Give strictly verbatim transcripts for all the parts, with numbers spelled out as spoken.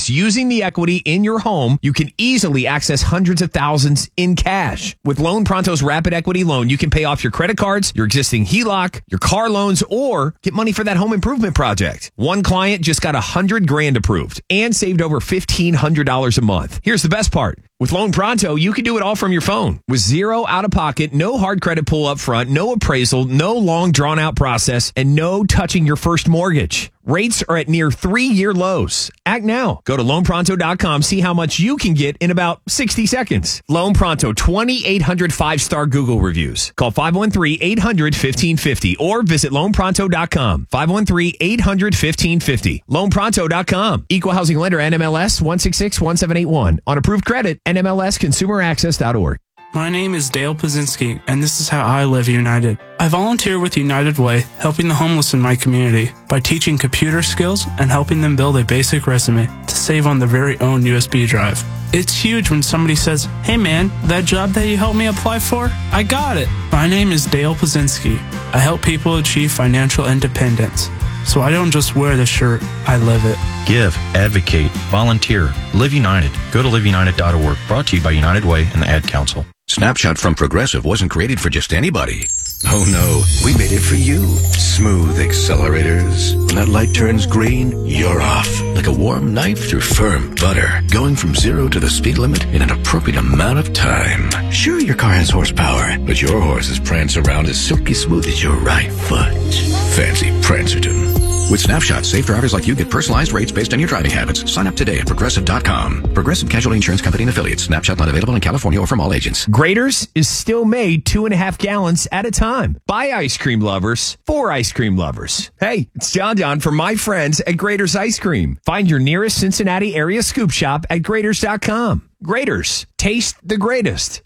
Plus, using the equity in your home, you can easily access hundreds of thousands in cash. With Loan Pronto's Rapid Equity Loan, you can pay off your credit cards, your existing H E L O C, your car loans, or get money for that home improvement project. One client just got a hundred grand approved and saved over fifteen hundred dollars a month. Here's the best part. With Loan Pronto, you can do it all from your phone. With zero out-of-pocket, no hard credit pull up front, no appraisal, no long drawn-out process, and no touching your first mortgage. Rates are at near three-year lows. Act now. Go to loan pronto dot com. See how much you can get in about sixty seconds. Loan Pronto, twenty-eight hundred five-star Google reviews. Call five one three, eight hundred, fifteen fifty or visit loan pronto dot com. five one three, eight hundred, fifteen fifty. loan pronto dot com. Equal housing lender, N M L S one six six one seven eight one. On approved credit, N M L S consumer access dot org. My name is Dale Pazinski, and this is how I live United. I volunteer with United Way, helping the homeless in my community by teaching computer skills and helping them build a basic resume to save on their very own U S B drive. It's huge when somebody says, "Hey man, that job that you helped me apply for, I got it." My name is Dale Pazinski. I help people achieve financial independence. So I don't just wear the shirt, I live it. Give, advocate, volunteer, Live United. Go to live united dot org. Brought to you by United Way and the Ad Council. Snapshot from Progressive wasn't created for just anybody. Oh no, we made it for you. Smooth accelerators. When that light turns green, you're off. Like a warm knife through firm butter. Going from zero to the speed limit in an appropriate amount of time. Sure, your car has horsepower, but your horses prance around as silky smooth as your right foot. Fancy Prancerton. With Snapshot, safe drivers like you get personalized rates based on your driving habits. Sign up today at progressive dot com. Progressive Casualty Insurance Company and Affiliates. Snapshot not available in California or from all agents. Grater's is still made two and a half gallons at a time. By ice cream lovers, for ice cream lovers. Hey, it's John John from my friends at Grater's Ice Cream. Find your nearest Cincinnati area scoop shop at graters dot com. Grater's, taste the greatest.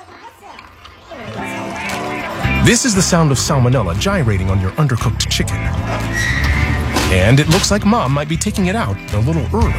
This is the sound of salmonella gyrating on your undercooked chicken. And it looks like Mom might be taking it out a little early.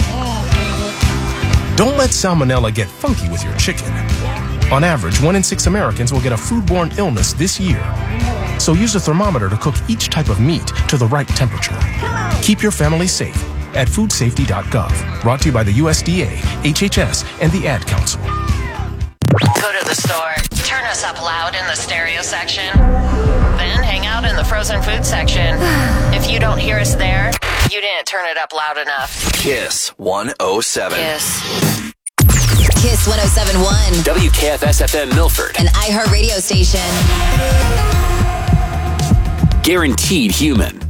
Don't let salmonella get funky with your chicken. On average, one in six Americans will get a foodborne illness this year. So use a thermometer to cook each type of meat to the right temperature. Keep your family safe at food safety dot gov. Brought to you by the U S D A, H H S, and the Ad Council. Go to the store, turn us up loud in the stereo section, then hang out in the frozen food section. If you don't hear us there, you didn't turn it up loud enough. Kiss one oh seven. Kiss. Kiss one oh seven point one. W K F S F M Milford. An iHeart radio station. Guaranteed human.